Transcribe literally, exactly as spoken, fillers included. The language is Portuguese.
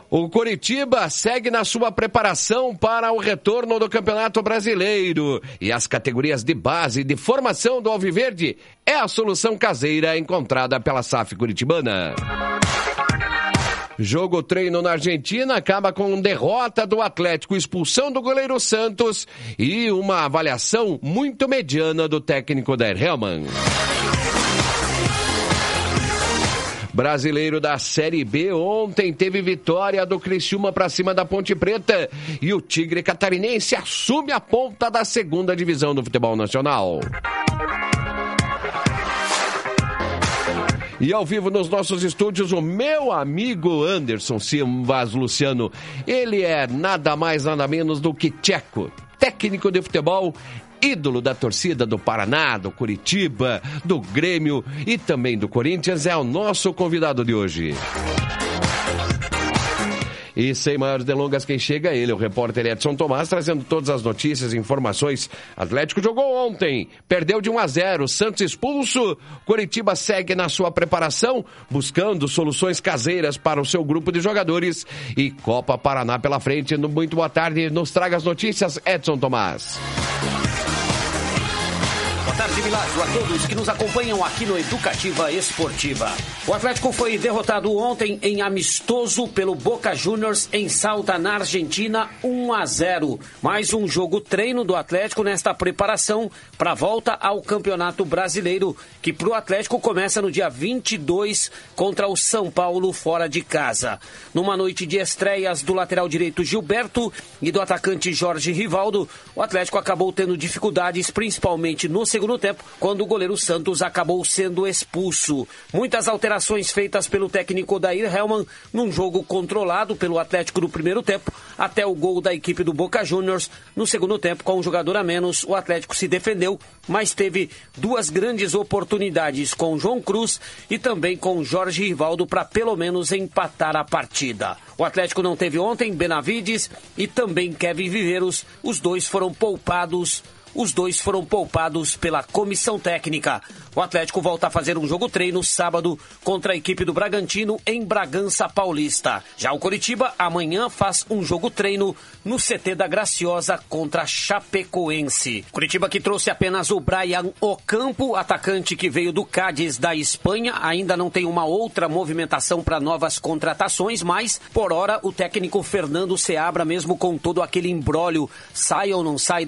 O Coritiba segue na sua preparação para o retorno do Campeonato Brasileiro. E as categorias de base e de formação do Alviverde é a solução caseira encontrada pela S A F Curitibana. Jogo treino na Argentina acaba com derrota do Atlético, expulsão do goleiro Santos e uma avaliação muito mediana do técnico Dair Helman. Brasileiro da Série B ontem teve vitória do Criciúma para cima da Ponte Preta e o Tigre Catarinense assume a ponta da segunda divisão do futebol nacional. E ao vivo nos nossos estúdios, o meu amigo Anderson Silvas Luciano. Ele é nada mais, nada menos do que tcheco, técnico de futebol, ídolo da torcida do Paraná, do Curitiba, do Grêmio e também do Corinthians. É o nosso convidado de hoje. E sem maiores delongas, quem chega é ele, o repórter Edson Tomás, trazendo todas as notícias e informações. Atlético jogou ontem, perdeu de um a zero, Santos expulso, Coritiba segue na sua preparação, buscando soluções caseiras para o seu grupo de jogadores. E Copa Paraná pela frente. No Muito boa tarde, nos traga as notícias, Edson Tomás. Boa tarde, Milagro, a todos que nos acompanham aqui no Educativa Esportiva. O Atlético foi derrotado ontem em amistoso pelo Boca Juniors em Salta, na Argentina, um a zero. Mais um jogo treino do Atlético nesta preparação para a volta ao Campeonato Brasileiro, que para o Atlético começa no dia vinte e dois contra o São Paulo fora de casa. Numa noite de estreias do lateral direito Gilberto e do atacante Jorge Rivaldo, o Atlético acabou tendo dificuldades, principalmente no segundo no tempo, quando o goleiro Santos acabou sendo expulso. Muitas alterações feitas pelo técnico Dair Helman num jogo controlado pelo Atlético no primeiro tempo, até o gol da equipe do Boca Juniors. No segundo tempo, com um jogador a menos, o Atlético se defendeu, mas teve duas grandes oportunidades com João Cruz e também com Jorge Rivaldo para pelo menos empatar a partida. O Atlético não teve ontem Benavides e também Kevin Viveiros. Os dois foram poupados Os dois foram poupados pela comissão técnica. O Atlético volta a fazer um jogo treino sábado contra a equipe do Bragantino em Bragança Paulista. Já o Coritiba amanhã faz um jogo treino no C T da Graciosa contra a Chapecoense. Coritiba que trouxe apenas o Brian Ocampo, atacante que veio do Cádiz da Espanha. Ainda não tem uma outra movimentação para novas contratações, mas por hora o técnico Fernando Seabra, mesmo com todo aquele imbróglio, sai ou não sai